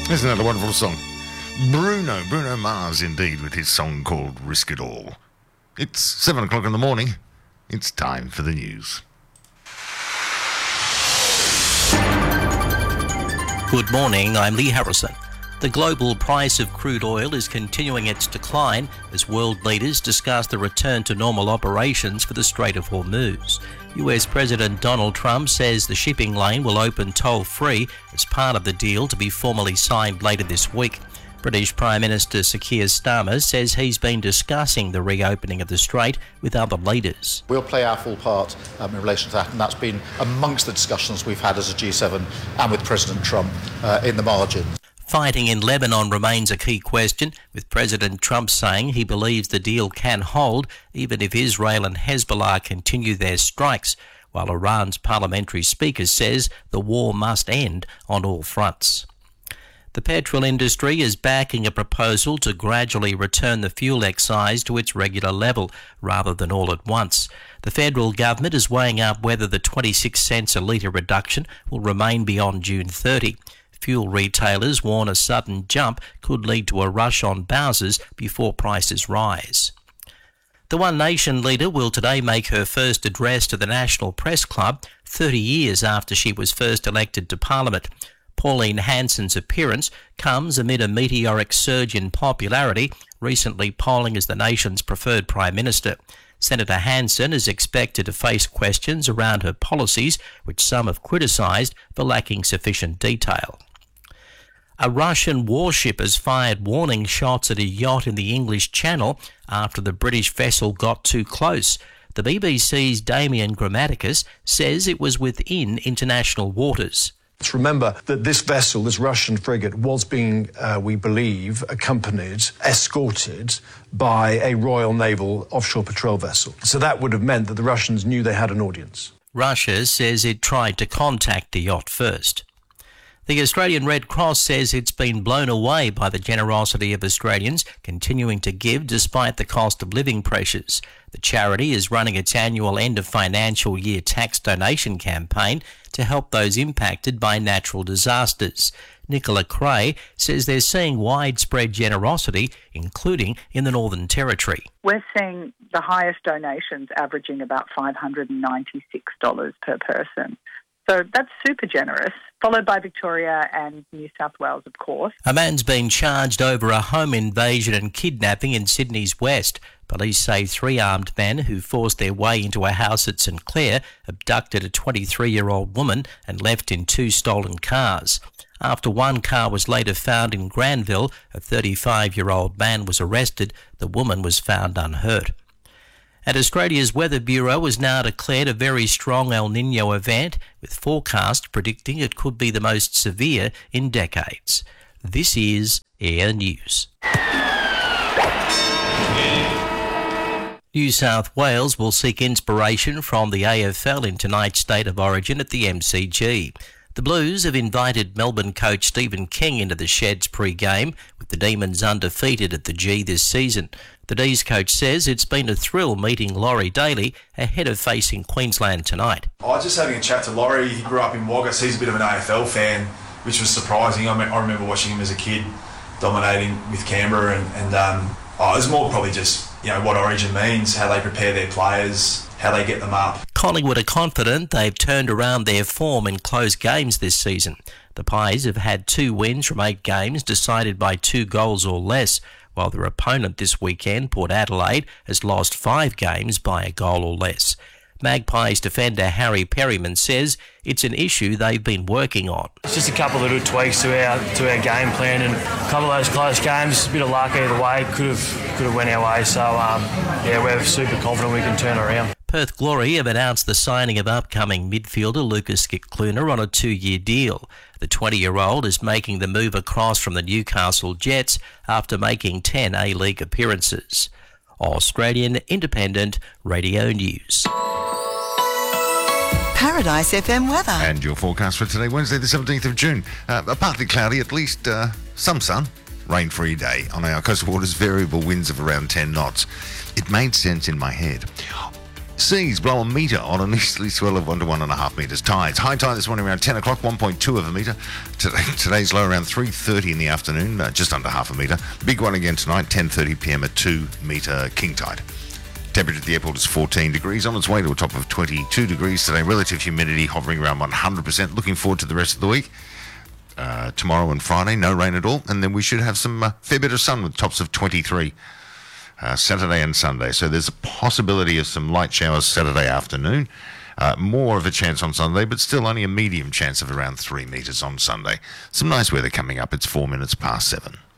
Isn't that a wonderful song? Bruno Mars indeed, with his song called Risk It All. It's 7 o'clock in the morning. It's time for the news. Good morning, I'm Lee Harrison. The global price of crude oil is continuing its decline as world leaders discuss the return to normal operations for the Strait of Hormuz. US President Donald Trump says the shipping lane will open toll-free as part of the deal to be formally signed later this week. British Prime Minister Sir Keir Starmer says he's been discussing the reopening of the strait with other leaders. We'll play our full part in relation to that, and that's been amongst the discussions we've had as a G7 and with President Trump in the margins. Fighting in Lebanon remains a key question, with President Trump saying he believes the deal can hold even if Israel and Hezbollah continue their strikes, while Iran's parliamentary speaker says the war must end on all fronts. The petrol industry is backing a proposal to gradually return the fuel excise to its regular level rather than all at once. The federal government is weighing up whether the 26 cents a litre reduction will remain beyond June 30. Fuel retailers warn a sudden jump could lead to a rush on bowsers before prices rise. The One Nation leader will today make her first address to the National Press Club 30 years after she was first elected to Parliament. Pauline Hanson's appearance comes amid a meteoric surge in popularity, recently polling as the nation's preferred Prime Minister. Senator Hanson is expected to face questions around her policies, which some have criticised for lacking sufficient detail. A Russian warship has fired warning shots at a yacht in the English Channel after the British vessel got too close. The BBC's Damien Grammaticus says it was within international waters. Let's remember that this vessel, this Russian frigate, was being, we believe, escorted by a Royal Naval offshore patrol vessel. So that would have meant that the Russians knew they had an audience. Russia says it tried to contact the yacht first. The Australian Red Cross says it's been blown away by the generosity of Australians continuing to give despite the cost of living pressures. The charity is running its annual end of financial year tax donation campaign to help those impacted by natural disasters. Nicola Cray says they're seeing widespread generosity, including in the Northern Territory. We're seeing the highest donations averaging about $596 per person. So that's super generous, followed by Victoria and New South Wales, of course. A man's been charged over a home invasion and kidnapping in Sydney's west. Police say 3 armed men who forced their way into a house at St Clair abducted a 23-year-old woman and left in 2 stolen cars. After one car was later found in Granville, a 35-year-old man was arrested. The woman was found unhurt. And Australia's Weather Bureau has now declared a very strong El Niño event, with forecasts predicting it could be the most severe in decades. This is Air News. New South Wales will seek inspiration from the AFL in tonight's State of Origin at the MCG. The Blues have invited Melbourne coach Stephen King into the Sheds pre-game, with the Demons undefeated at the G this season. The D's coach says it's been a thrill meeting Laurie Daly ahead of facing Queensland tonight. Just having a chat to Laurie, he grew up in Wagga, so he's a bit of an AFL fan, which was surprising. I remember watching him as a kid, dominating with Canberra, and it was more probably just what Origin means, how they prepare their players, how they get them up. Collingwood are confident they've turned around their form in close games this season. The Pies have had 2 wins from 8 games decided by 2 goals or less, while their opponent this weekend, Port Adelaide, has lost 5 games by a goal or less. Magpies defender Harry Perryman says it's an issue they've been working on. It's just a couple of little tweaks to our game plan, and a couple of those close games, a bit of luck either way, could have went our way. So we're super confident we can turn around. Perth Glory have announced the signing of upcoming midfielder Lucas Skickluna on a 2-year deal. The 20-year-old is making the move across from the Newcastle Jets after making 10 A-League appearances. Australian Independent Radio News. Paradise FM weather. And your forecast for today, Wednesday the 17th of June. Partly cloudy, at least some sun. Rain-free day. On our coastal waters, variable winds of around 10 knots. It made sense in my head. Seas blow a metre on an easterly swell of 1 to 1.5 metres. Tides. High tide this morning around 10 o'clock, 1.2 of a metre. Today's low around 3:30 in the afternoon, just under half a metre. Big one again tonight, 10:30 p.m. at 2 metre king tide. Temperature at the airport is 14 degrees, on its way to a top of 22 degrees today. Relative humidity hovering around 100%. Looking forward to the rest of the week. Tomorrow and Friday, no rain at all. And then we should have some fair bit of sun with tops of 23. Saturday and Sunday. So there's a possibility of some light showers Saturday afternoon. More of a chance on Sunday, but still only a medium chance of around 3 metres on Sunday. Some nice weather coming up. It's 4 minutes past 7.